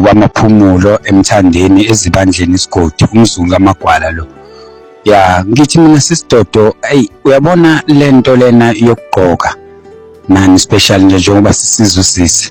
kwamaphumulo emthandeni ezibandleni isigodi umZulu kaMagwala lo. Ya ngithi mina sisidodo uyabona lento lena yokugqoka nani special nje njengoba sisizwe sisi.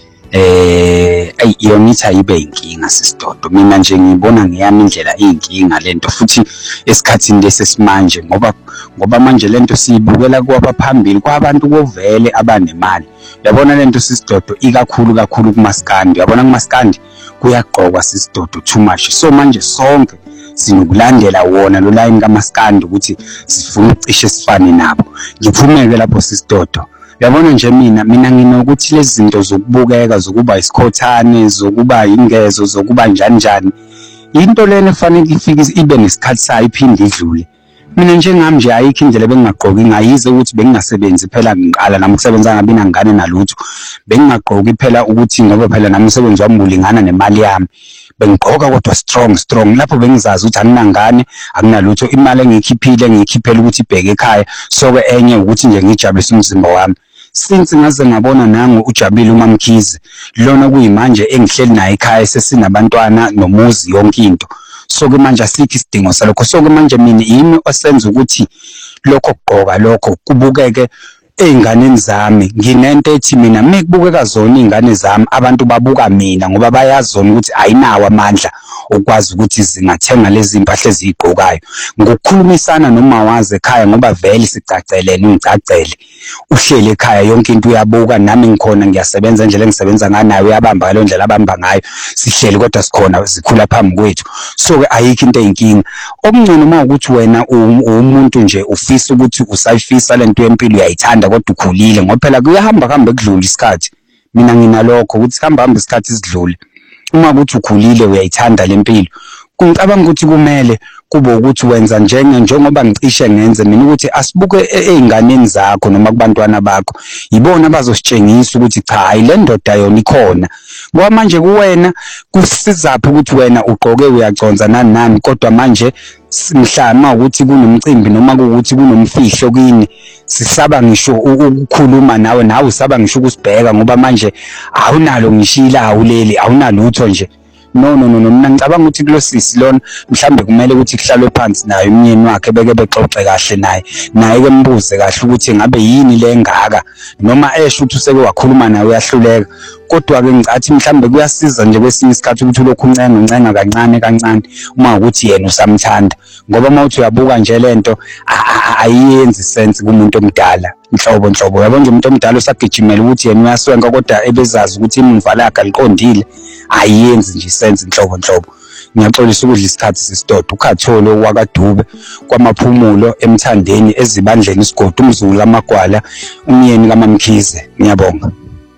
Yona ithi ayibe inkinga sisidodo. Mina nje ngibona ngiyami indlela iyinkinga lento futhi esikhathini lesesimanje ngoba manje lento siyibukela kwabaphambili kwabantu kovele abanemali. Uyabona lento sisidodo ikakhulu kumaskandi. Uyabona kumaskandi kuyagqokwa sisidodo too much. So manje sonke sinokulandela wona lo line kamaskandi ukuthi sifuna ucishe sifane nabo. Ngiphumeke lapho sisidodo. Uyabona nje mina nginokuthi lezi zinto zokubukeka zokuba isikhothane zokuba ingezo zokuba njani into lena efanele ifike ibe nesikhathi sayo iphinde idlule. Mina njengami nje ayikho indlela bengingagqoki ngayize ukuthi bengingasebenzi phela ngiqala nami ukusebenza ngabe nangane nalutho bengingagqoki phela ukuthi ngoba phela nami umsebenzi wami ulingana nemali yami bengigqoka kodwa strong lapho bengizazi ukuthi anginangane akunalutho imali engiyikhiphele ukuthi ibheke ekhaya soke enye ukuthi nje ngijabulise umzimba wami. Since ngaze ngabona nangu uJabile uMamkhize lona kuyimanje engihleli naye ekhaya sesinabantwana nomuzi yonke into. Soke manje asikho isidingo salokho. Soke manje mina yimi osenza ukuthi lokho kugqoka lokho kubukeke einganeni zami. Nginento ethi mina mikubukeka zona izingane zami abantu babuka mina ngoba bayazona ukuthi ayinawo amandla ukwazi ukuthi zingathenga lezi impahla ezigqokayo. Ngokukhulumisana noma waze ekhaya ngoba vele sicacelene ngicacele. Uhlele ekhaya yonke into uyabuka nami ngikhona ngiyasebenza indlela engisebenza nganayo uyabamba ngalo ndlela abamba ngayo. Sihleli kodwa sikhona zikhula phambi kwethu. So ke ayikho into eyinkinga. Okungcono uma ukuthi wena umuntu nje ufisa ukuthi usayifisa lento yempilo uyayithanda kodwa ukhulile ngoba phela kuyahamba ekudlula isikhathi. Mina nginalokho ukuthi hamba isikhathi sidlule. Uma ukuthi ukhulile uyayithanda lempilo ngicabanga ukuthi kumele kube ukuthi wenza njengoba ngicishe ngenze mina ukuthi asibuke einganeni zakho noma kubantwana bakho yibona bazositshengisa ukuthi cha hayi le ndoda yona ikhona. Ngoba manje kuwena kusizaphi ukuthi wena ugqoke uyaconza nani kodwa manje mhlama ukuthi kunomcimbi noma ukuthi kunomfihlo kini sisaba ngisho ukukhuluma nawe usaba ngisho ukusibheka ngoba manje awunalo ngishila awuleli awunalutho nje. No mina ngicabanga ukuthi kulo sisi lona mhlambe kumele ukuthi kuhlalwe phansi naye umnyeni wakhe beke bexoxe kahle naye ke mbuze kahle ukuthi ngabe yini le ngaka noma esho ukuthi useke wakhuluma naye uyahluleka. Kodwa ke ngicathi mhlambe kuyasiza nje kwesinye isikhathi ukuthi lokhu uncenga kancane uma ukuthi yena usamthanda ngoba mawuthi uyabuka nje lento ayiyenzi sense kumuntu omdala inhlobo uyabona nje umuntu omdala usagijimela ukuthi yena uyaswenka kodwa ebezazi ukuthi imva lakhe aliqondile ayiyenzi nje sense inhlobo. Ngiyaxolisa ukudla isikhathi sisidodo ukhatholo wakwaDube kwamaphumulo emthandeni ezibandleni isigodi umZulu kaMagwala umyeni kaMamkhize. Ngiyabonga.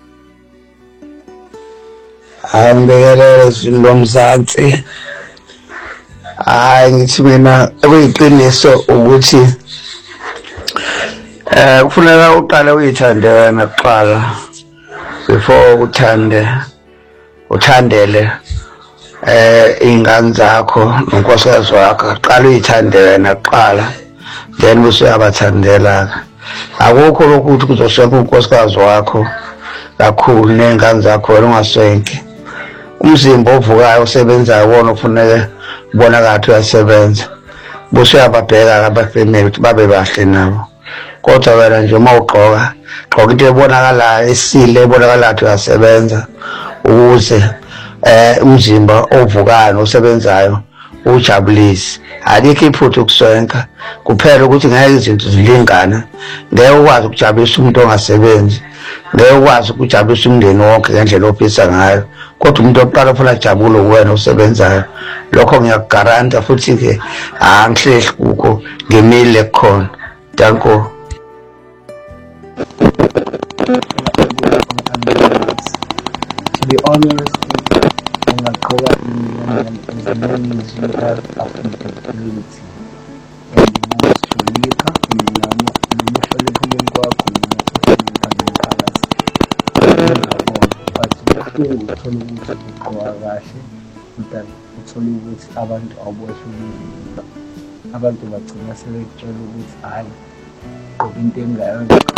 Angibekele silomzansi. Ngithi mina okuyiqiniso ukuthi kufuneka uqale uyithande wena kuqala before uthandele ingane zakho nonkosikazi wakho. Qala uyithande wena kuqala then bese uyabathandela. Akukho lokhu ukuthi kuzoswenka unkosikazi wakho kakhulu nengane zakho wena ungaswenki. Umzimba ovukayo osebenzayo wona kufuneka ubona kathi uyasebenza. Bese uyababheka abafemeli ukuthi babe bahle nabo. Kodwa wena nje uma ugqoka into ebonakalayo esile ebonakalayo ukuthi uyasebenza ukuze umzimba ovukayo osebenzayo ujabulise. Alikho iphutha ukuswenka kuphela ukuthi ngeke izinto zilingana. Ngeke ukwazi ukujabulisa umuntu ongasebenzi. Ngeke ukwazi ukujabulisa umndeni wonke ngendlela ofisa ngayo. Kodwa umuntu oqala ufuna jabule kuwena osebenzayo. Lokho ngiyakugaranta futhi ke angihlehli kukho ngemile khona. Danko. To be honest, ungaqoka iziningi affordability and ukuhlonipha nokuhlonipha umuntu wakho nokuhlonipha nomphakathi. But uthola ukuthi ugqoka kahle but uthola ukuthi abantu awubohlulile. Abantu bagcina sebekutshela ukuthi hayi gqoka into engayo